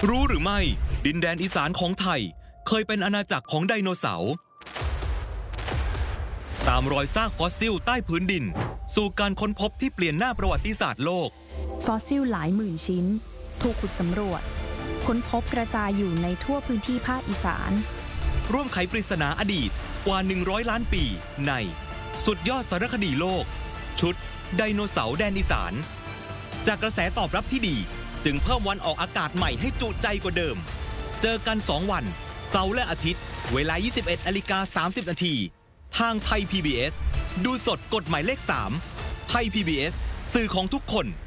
รู้หรือไม่ดินแดนอีสานของไทยเคยเป็นอาณาจักรของไดโนเสาร์ตามรอยซากฟอสซิลใต้พื้นดินสู่การค้นพบที่เปลี่ยนหน้าประวัติศาสตร์โลกฟอสซิลหลายหมื่นชิ้นถูกขุดสำรวจค้นพบกระจายอยู่ในทั่วพื้นที่ภาคอีสานร่วมไขปริศนาอดีตกว่า100 ล้านปีในสุดยอดสารคดีโลกชุดไดโนเสาร์แดนอีสานจากกระแสตอบรับที่ดีจึงเพิ่มวันออกอากาศใหม่ให้จุใจกว่าเดิมเจอกัน2 วันเสาร์และอาทิตย์เวลา 21:30 นาทีทางไทย PBS ดูสดกดหมายเลข 3ไทย PBS สื่อของทุกคน